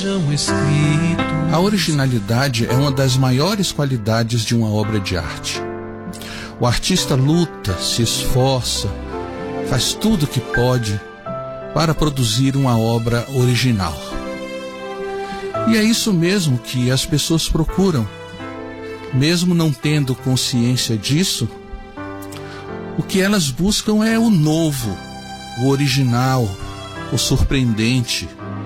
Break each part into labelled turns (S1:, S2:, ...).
S1: A originalidade é uma das maiores qualidades de uma obra de arte. O artista luta, se esforça, faz tudo o que pode para produzir uma obra original. E é isso mesmo que as pessoas procuram. Mesmo não tendo consciência disso, o que elas buscam é o novo, o original, o surpreendente.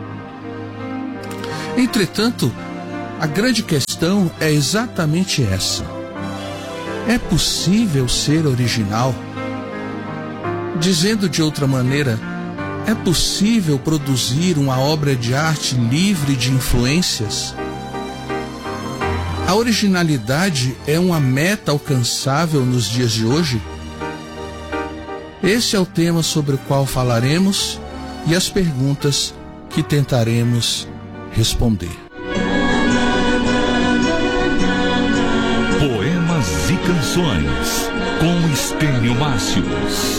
S1: Entretanto, a grande questão é exatamente essa. É possível ser original? Dizendo de outra maneira, é possível produzir uma obra de arte livre de influências? A originalidade é uma meta alcançável nos dias de hoje? Esse é o tema sobre o qual falaremos e as perguntas que tentaremos responder.
S2: Poemas e canções com Estênio Márcios.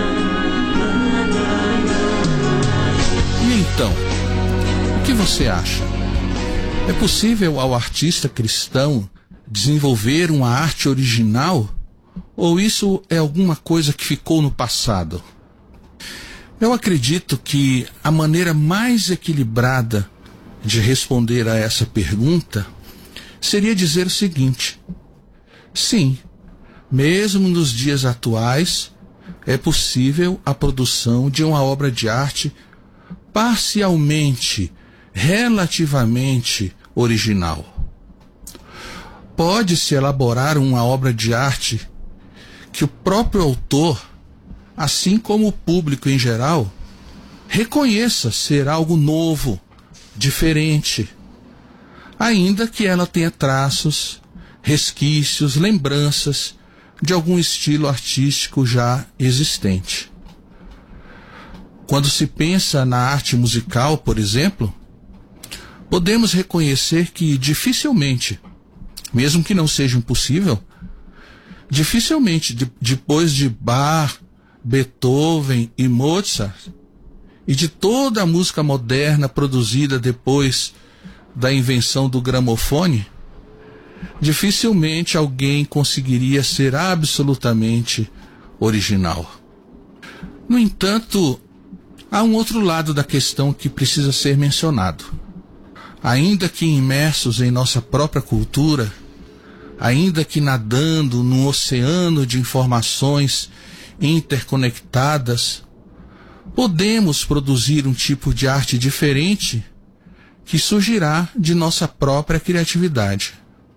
S1: E então, o que você acha? É possível ao artista cristão desenvolver uma arte original? Ou isso é alguma coisa que ficou no passado? Eu acredito que a maneira mais equilibrada de responder a essa pergunta seria dizer o seguinte: sim, mesmo nos dias atuais, é possível a produção de uma obra de arte parcialmente, relativamente original. Pode-se elaborar uma obra de arte que o próprio autor, assim como o público em geral, reconheça ser algo novo, diferente, ainda que ela tenha traços, resquícios, lembranças de algum estilo artístico já existente. Quando se pensa na arte musical, por exemplo, podemos reconhecer que dificilmente, mesmo que não seja impossível, dificilmente depois de Bach, Beethoven e Mozart, e de toda a música moderna produzida depois da invenção do gramofone, dificilmente alguém conseguiria ser absolutamente original. No entanto, há um outro lado da questão que precisa ser mencionado. Ainda que imersos em nossa própria cultura, ainda que nadando num oceano de informações interconectadas, podemos produzir um tipo de arte diferente que surgirá de nossa própria criatividade.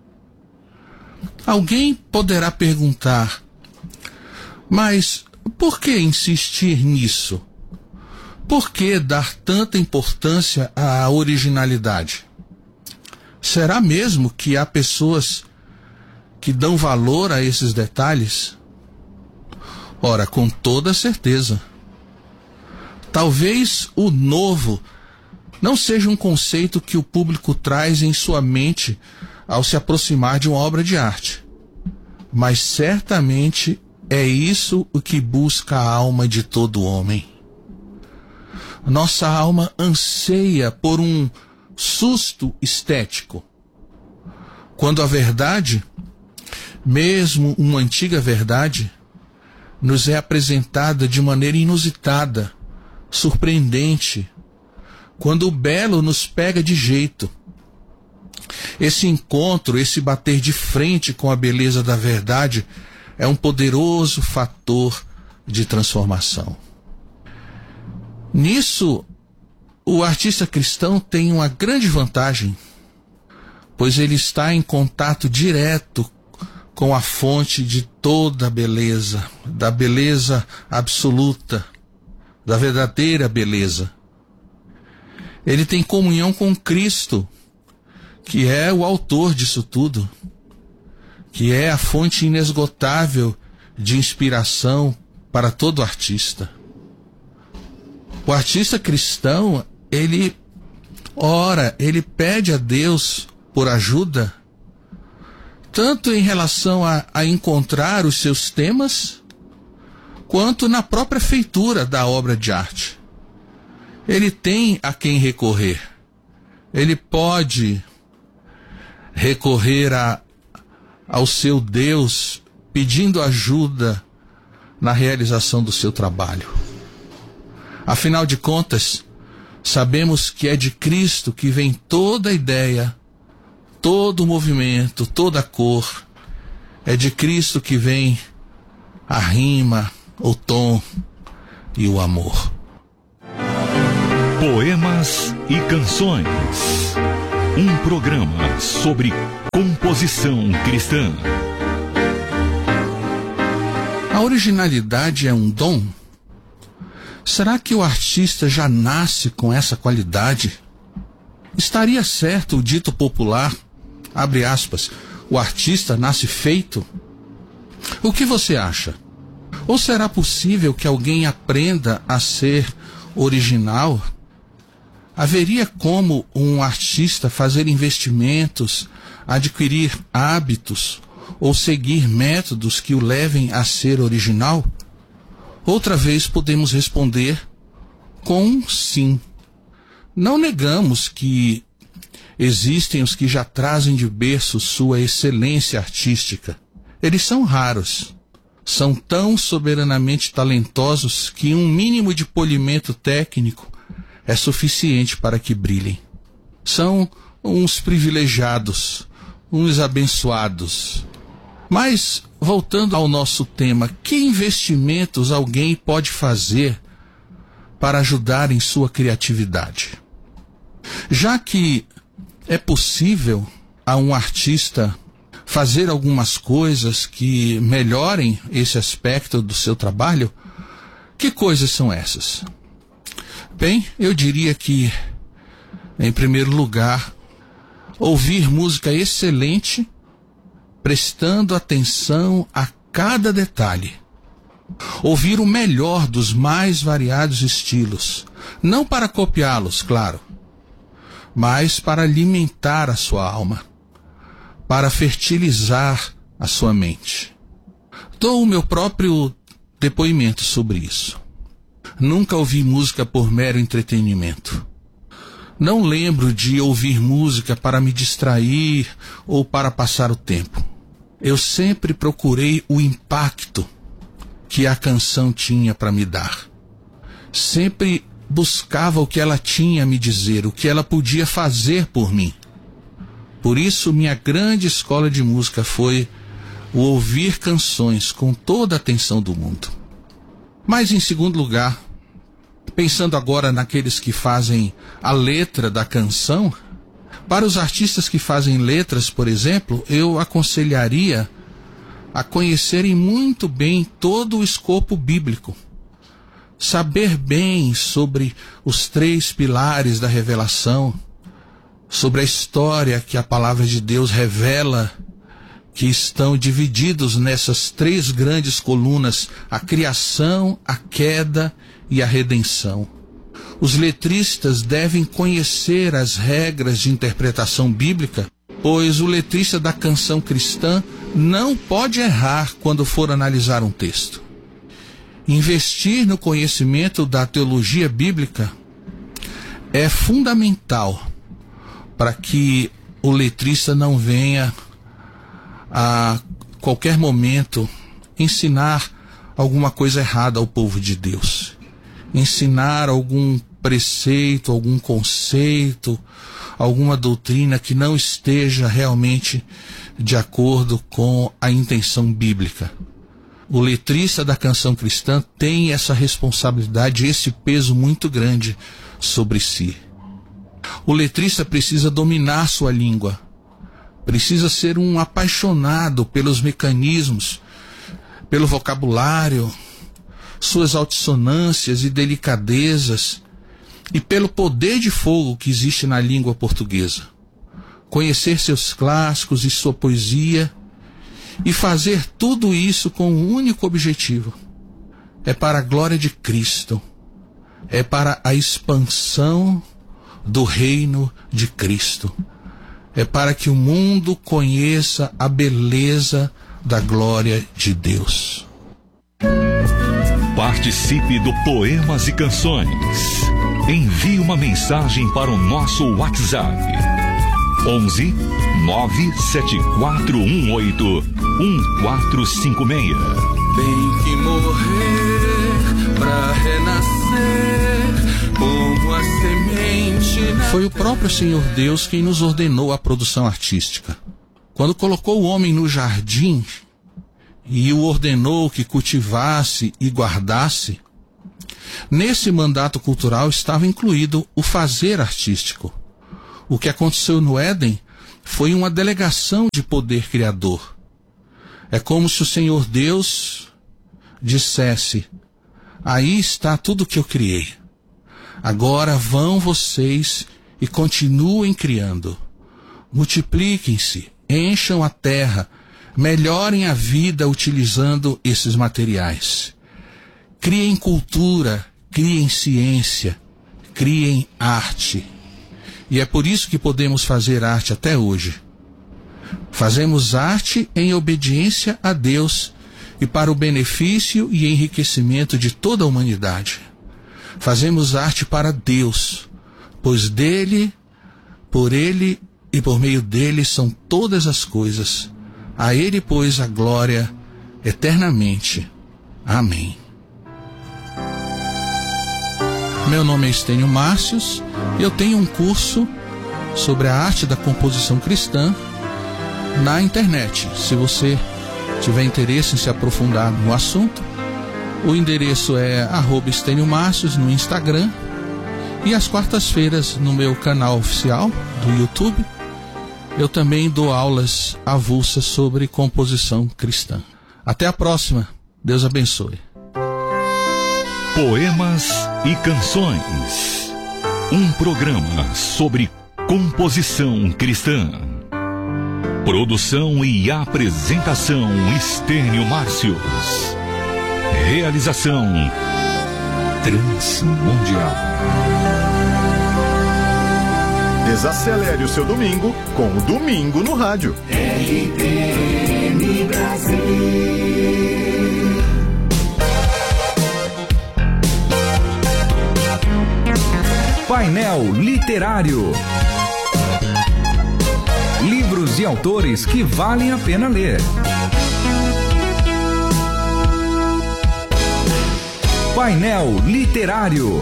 S1: Alguém poderá perguntar: mas por que insistir nisso? Por que dar tanta importância à originalidade? Será mesmo que há pessoas que dão valor a esses detalhes? Ora, com toda certeza. Talvez o novo não seja um conceito que o público traz em sua mente ao se aproximar de uma obra de arte, mas certamente é isso o que busca a alma de todo homem. Nossa alma anseia por um susto estético, quando a verdade, mesmo uma antiga verdade, nos é apresentada de maneira inusitada, surpreendente, quando o belo nos pega de jeito. Esse encontro, esse bater de frente com a beleza da verdade é um poderoso fator de transformação. Nisso, o artista cristão tem uma grande vantagem, pois ele está em contato direto com a fonte de toda a beleza, da beleza absoluta, da verdadeira beleza. Ele tem comunhão com Cristo, que é o autor disso tudo, que é a fonte inesgotável de inspiração para todo artista. O artista cristão, ele ora, ele pede a Deus por ajuda, tanto em relação a encontrar os seus temas, quanto na própria feitura da obra de arte. Ele tem a quem recorrer, ele pode recorrer ao seu Deus pedindo ajuda na realização do seu trabalho. Afinal de contas, sabemos que é de Cristo que vem toda a ideia, todo o movimento, toda a cor. É de Cristo que vem a rima, o tom e o amor.
S2: Poemas e canções. Um programa sobre composição cristã.
S1: A originalidade é um dom? Será que o artista já nasce com essa qualidade? Estaria certo o dito popular, abre aspas, o artista nasce feito? O que você acha? Ou será possível que alguém aprenda a ser original? Haveria como um artista fazer investimentos, adquirir hábitos ou seguir métodos que o levem a ser original? Outra vez podemos responder com um sim. Não negamos que existem os que já trazem de berço sua excelência artística. Eles são raros. São tão soberanamente talentosos que um mínimo de polimento técnico é suficiente para que brilhem. São uns privilegiados, uns abençoados. Mas, voltando ao nosso tema, que investimentos alguém pode fazer para ajudar em sua criatividade? Já que é possível a um artista fazer algumas coisas que melhorem esse aspecto do seu trabalho, que coisas são essas? Bem, eu diria que, em primeiro lugar, ouvir música excelente, prestando atenção a cada detalhe. Ouvir o melhor dos mais variados estilos, não para copiá-los, claro, mas para alimentar a sua alma, para fertilizar a sua mente. Dou o meu próprio depoimento sobre isso. Nunca ouvi música por mero entretenimento. Não lembro de ouvir música para me distrair ou para passar o tempo. Eu sempre procurei o impacto que a canção tinha para me dar. Sempre buscava o que ela tinha a me dizer, o que ela podia fazer por mim. Por isso, minha grande escola de música foi o ouvir canções com toda a atenção do mundo. Mas, em segundo lugar, pensando agora naqueles que fazem a letra da canção, para os artistas que fazem letras, por exemplo, eu aconselharia a conhecerem muito bem todo o escopo bíblico. Saber bem sobre os 3 pilares da revelação, sobre a história que a palavra de Deus revela, que estão divididos nessas 3 grandes colunas, a criação, a queda e a redenção. Os letristas devem conhecer as regras de interpretação bíblica, pois o letrista da canção cristã não pode errar quando for analisar um texto. Investir no conhecimento da teologia bíblica é fundamental para que o letrista não venha a qualquer momento ensinar alguma coisa errada ao povo de Deus. Ensinar algum preceito, algum conceito, alguma doutrina que não esteja realmente de acordo com a intenção bíblica. O letrista da canção cristã tem essa responsabilidade, esse peso muito grande sobre si. O letrista precisa dominar sua língua, precisa ser um apaixonado pelos mecanismos, pelo vocabulário, suas altissonâncias e delicadezas, e pelo poder de fogo que existe na língua portuguesa. Conhecer seus clássicos e sua poesia, e fazer tudo isso com um único objetivo. É para a glória de Cristo, é para a expansão do reino de Cristo, é para que o mundo conheça a beleza da glória de Deus.
S2: Participe do Poemas e Canções. envie uma mensagem para o nosso WhatsApp 11 97418 1456.
S3: Tem que morrer pra renascer como a semente.
S1: Foi o próprio Senhor Deus quem nos ordenou a produção artística. Quando colocou o homem no jardim e o ordenou que cultivasse e guardasse, nesse mandato cultural estava incluído o fazer artístico. O que aconteceu no Éden foi uma delegação de poder criador. É como se o Senhor Deus dissesse: aí está tudo que eu criei. Agora vão vocês e continuem criando. Multipliquem-se, encham a terra, melhorem a vida utilizando esses materiais. Criem cultura, criem ciência, criem arte. E é por isso que podemos fazer arte até hoje. Fazemos arte em obediência a Deus e para o benefício e enriquecimento de toda a humanidade. Fazemos arte para Deus, pois dele, por ele e por meio dele são todas as coisas. A ele, pois, a glória eternamente. Amém. Meu nome é Estênio Márcios e eu tenho um curso sobre a arte da composição cristã na internet. Se você tiver interesse em se aprofundar no assunto, o endereço é @Estênio Márcios no Instagram, e às quartas-feiras no meu canal oficial do YouTube eu também dou aulas avulsas sobre composição cristã. Até a próxima. Deus abençoe.
S2: Poemas e Canções, um programa sobre composição cristã. Produção e apresentação Estênio Márcios. Realização Transmundial.
S4: Desacelere o seu domingo com o Domingo no Rádio.
S5: RTM Brasil.
S6: Painel Literário. Livros e autores que valem a pena ler. Painel Literário.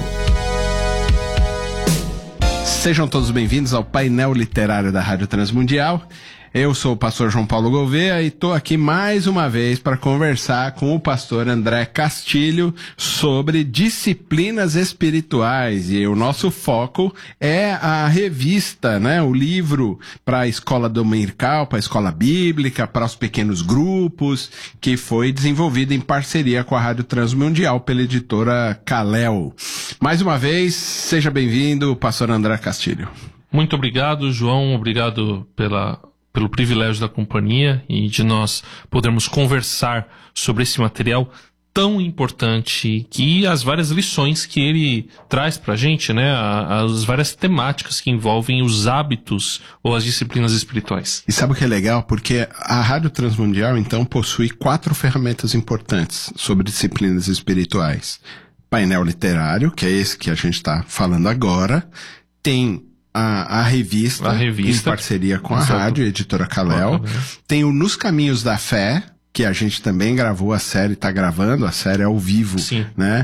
S7: Sejam todos bem-vindos ao Painel Literário da Rádio Transmundial. Eu sou o pastor João Paulo Gouveia e estou aqui mais uma vez para conversar com o pastor André Castilho sobre disciplinas espirituais. E o nosso foco é a revista, né? O livro para a escola dominical, para a escola bíblica, para os pequenos grupos, que foi desenvolvido em parceria com a Rádio Transmundial pela editora Kalel. Mais uma vez, seja bem-vindo, pastor André Castilho.
S8: Muito obrigado, João. Obrigado pelo privilégio da companhia e de nós podermos conversar sobre esse material tão importante e as várias lições que ele traz pra gente, né? As várias temáticas que envolvem os hábitos ou as disciplinas espirituais.
S7: E sabe o que é legal? Porque a Rádio Transmundial, então, possui 4 ferramentas importantes sobre disciplinas espirituais. Painel literário, que é esse que a gente está falando agora. Tem a revista em parceria com a rádio, a editora Kalel. Tem o Nos Caminhos da Fé, que a gente também gravou a série, está gravando a série ao vivo, né?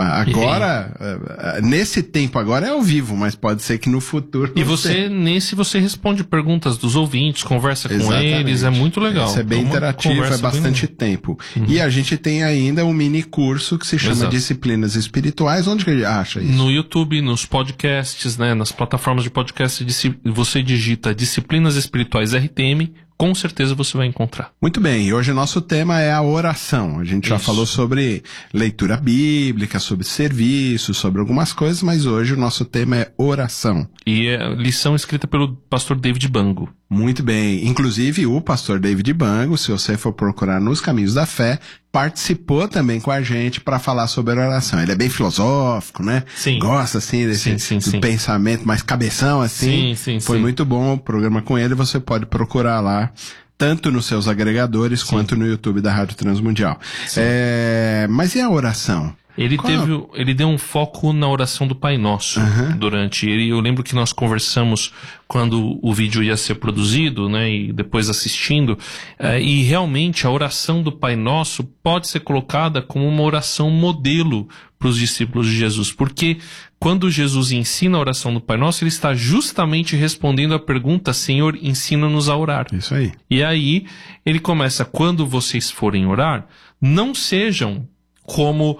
S7: Agora, nesse tempo agora é ao vivo, mas pode ser que no futuro...
S8: E você responde perguntas dos ouvintes, conversa com eles, é muito legal.
S7: Isso é bem interativo, é bastante tempo. E a gente tem ainda um mini curso que se chama Disciplinas Espirituais. Onde que a gente acha isso?
S8: No YouTube, nos podcasts, né? Nas plataformas de podcast, você digita Disciplinas Espirituais RTM, com certeza você vai encontrar.
S7: Muito bem, e hoje o nosso tema é a oração. A gente já falou sobre leitura bíblica, sobre serviço, sobre algumas coisas, mas hoje o nosso tema é oração.
S8: E é lição escrita pelo pastor David Bango.
S7: Muito bem, inclusive o pastor David Bango, se você for procurar Nos Caminhos da Fé, participou também com a gente para falar sobre a oração. Ele é bem filosófico, né?
S8: Sim.
S7: Gosta, assim, desse pensamento mais cabeção, assim. Foi muito bom o programa com ele, você pode procurar lá, tanto nos seus agregadores quanto no YouTube da Rádio Transmundial. Mas e a oração?
S8: Ele deu um foco na oração do Pai Nosso durante ele. Eu lembro que nós conversamos quando o vídeo ia ser produzido, né, e depois assistindo, e realmente a oração do Pai Nosso pode ser colocada como uma oração modelo para os discípulos de Jesus, porque quando Jesus ensina a oração do Pai Nosso, ele está justamente respondendo a pergunta: Senhor, ensina-nos a orar.
S7: Isso aí.
S8: E aí ele começa: quando vocês forem orar, não sejam como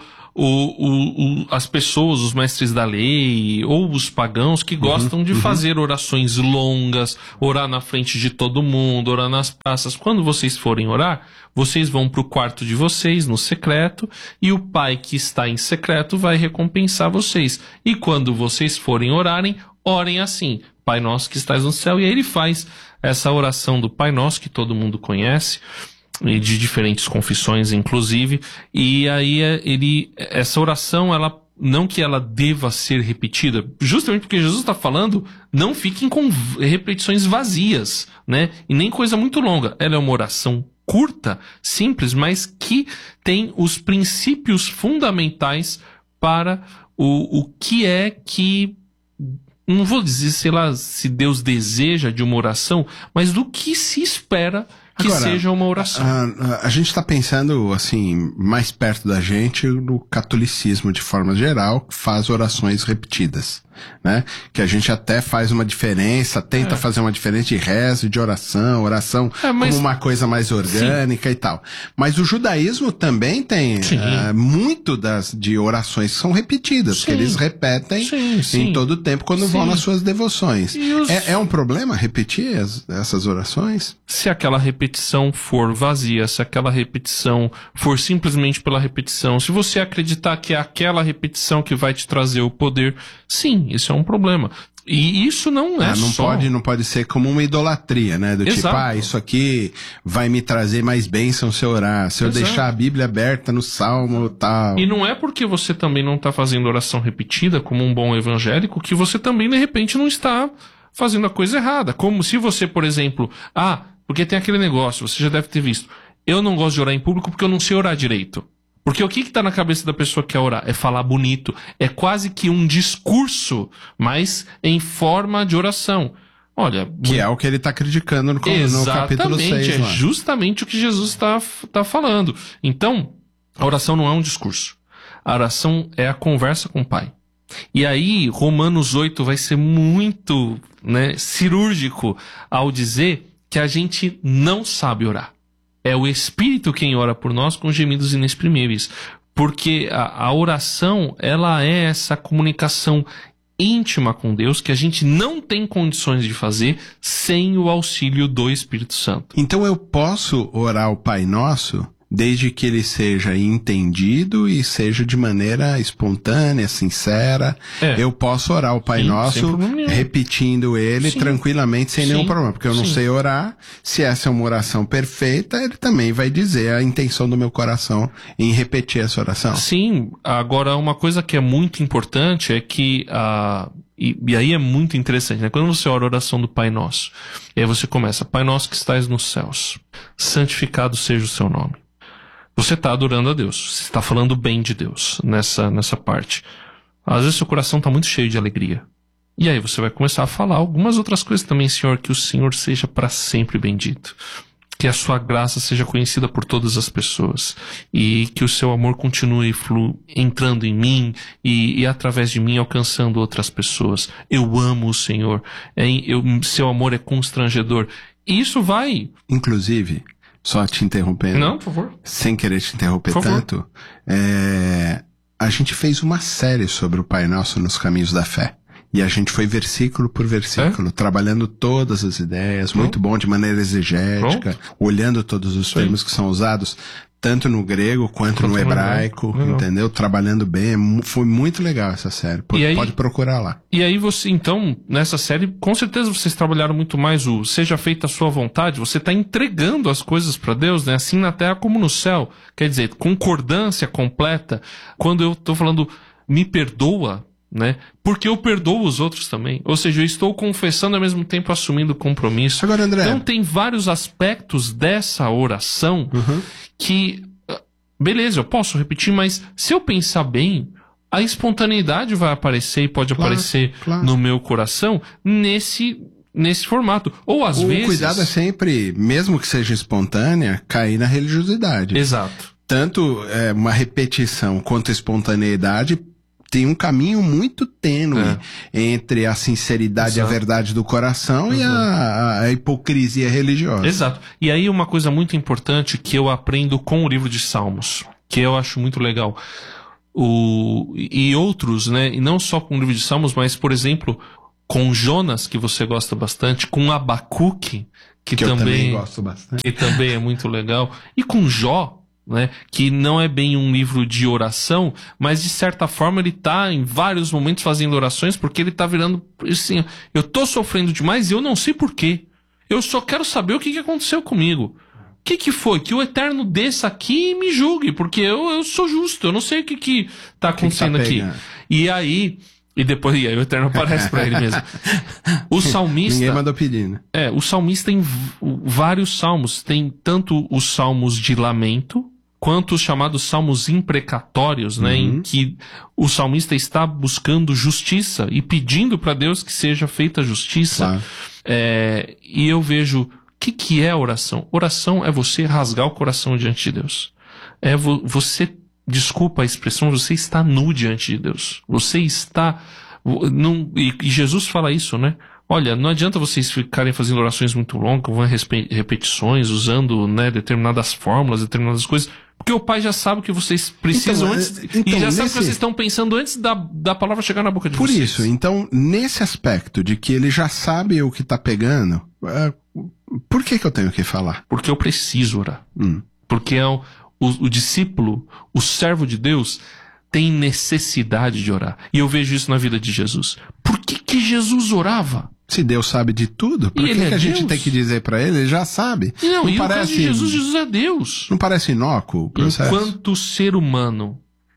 S8: as pessoas, os mestres da lei ou os pagãos que gostam de fazer orações longas, orar na frente de todo mundo, orar nas praças. Quando vocês forem orar, vocês vão para o quarto de vocês, no secreto, e o Pai que está em secreto vai recompensar vocês. E quando vocês forem orarem, orem assim: Pai Nosso que estás no céu. E aí ele faz essa oração do Pai Nosso que todo mundo conhece, e de diferentes confissões, inclusive, e aí essa oração, não que ela deva ser repetida, justamente porque Jesus está falando, não fiquem com repetições vazias, né, e nem coisa muito longa. Ela é uma oração curta, simples, mas que tem os princípios fundamentais para o que é que, não vou dizer, sei lá, se Deus deseja de uma oração, mas do que se espera que agora, seja uma oração.
S7: A gente está pensando, assim, mais perto da gente, no catolicismo de forma geral, que faz orações repetidas, né? Que a gente até faz uma diferença, tenta fazer uma diferença de rezo, de oração como uma coisa mais orgânica e tal. Mas o judaísmo também tem muito de orações que são repetidas, que eles repetem em todo o tempo quando vão nas suas devoções. É um problema repetir essas orações?
S8: Se aquela repetição for vazia, se aquela repetição for simplesmente pela repetição, se você acreditar que é aquela repetição que vai te trazer o poder, sim, isso é um problema. E isso não é
S7: não pode ser como uma idolatria, né? Do
S8: Exato.
S7: Tipo, isso aqui vai me trazer mais bênção se eu orar, se eu deixar a Bíblia aberta no Salmo tal.
S8: E não é porque você também não está fazendo oração repetida como um bom evangélico que você também, de repente, não está fazendo a coisa errada. Como se você, por exemplo, porque tem aquele negócio, você já deve ter visto, eu não gosto de orar em público porque eu não sei orar direito. Porque o que está na cabeça da pessoa que quer orar? É falar bonito. É quase que um discurso, mas em forma de oração. Olha...
S7: Que é o que ele está criticando no capítulo 6.
S8: Exatamente, é justamente o que Jesus está falando. Então, a oração não é um discurso. A oração é a conversa com o Pai. E aí, Romanos 8 vai ser muito, né, cirúrgico ao dizer que a gente não sabe orar. É o Espírito quem ora por nós com gemidos inexprimíveis. Porque a oração, ela é essa comunicação íntima com Deus que a gente não tem condições de fazer sem o auxílio do Espírito Santo.
S7: Então eu posso orar o Pai Nosso desde que ele seja entendido e seja de maneira espontânea, sincera. Eu posso orar o Pai Nosso repetindo ele tranquilamente, sem nenhum problema, porque eu não sei orar. Se essa é uma oração perfeita, ele também vai dizer a intenção do meu coração em repetir essa oração.
S8: Sim, agora uma coisa que é muito importante é que e aí é muito interessante, né? Quando você ora a oração do Pai Nosso, e aí você começa: Pai Nosso que estais nos céus, santificado seja o seu nome. Você está adorando a Deus, você está falando bem de Deus nessa parte. Às vezes seu coração está muito cheio de alegria. E aí você vai começar a falar algumas outras coisas também: Senhor, que o Senhor seja para sempre bendito. Que a sua graça seja conhecida por todas as pessoas. E que o seu amor continue entrando em mim e através de mim alcançando outras pessoas. Eu amo o Senhor. Seu amor é constrangedor. E isso vai...
S7: Inclusive... Só te interrompendo.
S8: Não, por favor.
S7: Sem querer te interromper tanto. A gente fez uma série sobre o Pai Nosso nos Caminhos da Fé. E a gente foi versículo por versículo, trabalhando todas as ideias, muito bom, de maneira exegética, olhando todos os termos que são usados, tanto no grego quanto no hebraico, entendeu? Trabalhando bem, foi muito legal essa série, pode procurar lá.
S8: E aí você, então, nessa série, com certeza vocês trabalharam muito mais o seja feita a sua vontade, você está entregando as coisas para Deus, né? Assim na terra como no céu, quer dizer, concordância completa. Quando eu estou falando me perdoa, né? Porque eu perdoo os outros também. Ou seja, eu estou confessando ao mesmo tempo assumindo o compromisso.
S7: Agora, André...
S8: Então tem vários aspectos dessa oração que beleza, eu posso repetir, mas se eu pensar bem, a espontaneidade vai aparecer e pode aparecer no meu coração nesse formato. Ou às vezes... O
S7: cuidado é sempre, mesmo que seja espontânea, cair na religiosidade.
S8: Exato.
S7: Tanto uma repetição quanto a espontaneidade tem um caminho muito tênue entre a sinceridade e a verdade do coração e a hipocrisia religiosa.
S8: Exato. E aí uma coisa muito importante que eu aprendo com o livro de Salmos, que eu acho muito legal, e outros, né? E não só com o livro de Salmos, mas, por exemplo, com Jonas, que você gosta bastante, com Abacuque, que eu também
S7: gosto bastante,
S8: que também é muito legal, e com Jó, né, que não é bem um livro de oração, mas de certa forma ele tá em vários momentos fazendo orações, porque ele tá virando assim, eu tô sofrendo demais e eu não sei porquê. Eu só quero saber o que aconteceu comigo. O que foi? Que o Eterno desça aqui e me julgue, porque eu sou justo, eu não sei o que tá acontecendo aqui. E aí o Eterno aparece pra ele mesmo. O salmista...
S7: Ninguém mandou pedir, né?
S8: O salmista tem vários salmos. Tem tanto os salmos de lamento, quanto os chamados salmos imprecatórios, né? Em que o salmista está buscando justiça e pedindo para Deus que seja feita justiça.
S7: Claro.
S8: E eu vejo... O que é oração? Oração é você rasgar o coração diante de Deus. É você... Desculpa a expressão, você está nu diante de Deus. Você está... E Jesus fala isso, né? Olha, não adianta vocês ficarem fazendo orações muito longas, vão repetições, usando, né, determinadas fórmulas, determinadas coisas, porque o Pai já sabe o que vocês precisam antes, e já sabe o que vocês estão pensando antes da palavra chegar na boca de vocês.
S7: Por isso, então, nesse aspecto de que ele já sabe o que está pegando, por que eu tenho que falar?
S8: Porque eu preciso orar. Porque o discípulo, o servo de Deus, tem necessidade de orar. E eu vejo isso na vida de Jesus. Por que Jesus orava?
S7: Se Deus sabe de tudo, por que a gente tem que dizer pra ele? Ele já sabe.
S8: Não e parece, no caso de Jesus é Deus.
S7: Não parece inócuo o processo?
S8: Enquanto ser humano,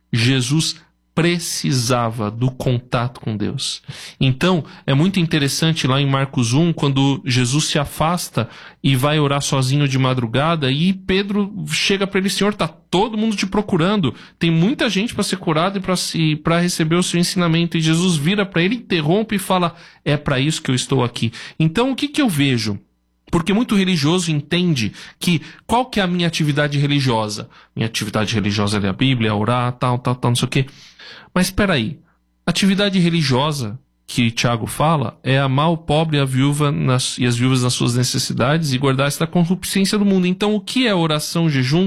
S8: Jesus precisava do contato com Deus. Então, é muito interessante lá em Marcos 1, quando Jesus se afasta e vai orar sozinho de madrugada, e Pedro chega para ele: Senhor, tá todo mundo te procurando, tem muita gente para ser curada e para receber o seu ensinamento. E Jesus vira para ele, interrompe e fala: é para isso que eu estou aqui. Então, o que eu vejo? Porque muito religioso entende que qual que é a minha atividade religiosa? Minha atividade religiosa é ler a Bíblia, é orar, tal, não sei o quê. Mas espera aí, atividade religiosa que Tiago fala é amar o pobre e a viúva e as viúvas nas suas necessidades e guardar-se da concupiscência do mundo. Então o que é oração, jejum?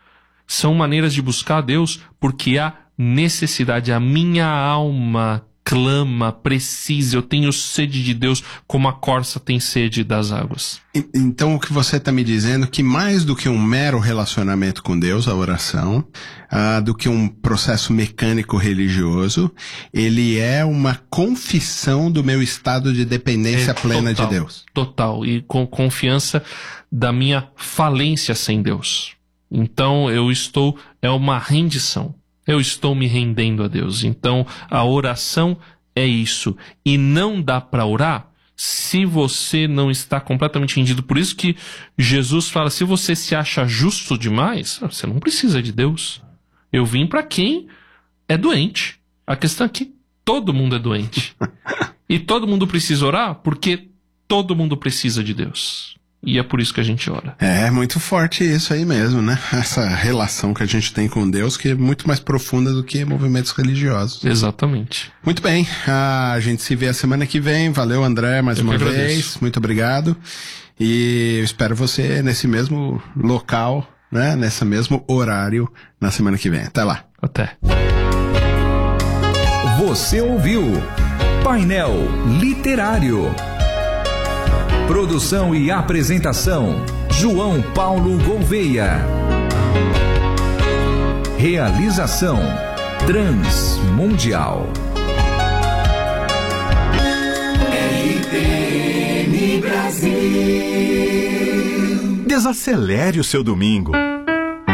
S8: São maneiras de buscar a Deus porque há necessidade, a minha alma clama, precisa, eu tenho sede de Deus como a corça tem sede das águas.
S7: Então o que você está me dizendo é que mais do que um mero relacionamento com Deus, a oração, do que um processo mecânico religioso, ele é uma confissão do meu estado de dependência plena de Deus.
S8: Total, e com confiança da minha falência sem Deus. Então é uma rendição. Eu estou me rendendo a Deus. Então, a oração é isso. E não dá para orar se você não está completamente rendido. Por isso que Jesus fala, se você se acha justo demais, você não precisa de Deus. Eu vim para quem é doente. A questão é que todo mundo é doente. E todo mundo precisa orar porque todo mundo precisa de Deus. E é por isso que a gente ora.
S7: É muito forte isso aí mesmo, né? Essa relação que a gente tem com Deus, que é muito mais profunda do que movimentos religiosos.
S8: Exatamente.
S7: Muito bem, a gente se vê a semana que vem. Valeu, André, mais uma vez. Muito obrigado. E eu espero você nesse mesmo local, né? Nesse mesmo horário na semana que vem. Até lá.
S8: Até.
S6: Você ouviu Painel Literário. Produção e apresentação: João Paulo Gouveia. Realização: Transmundial.
S4: RTM Brasil. Desacelere o seu domingo.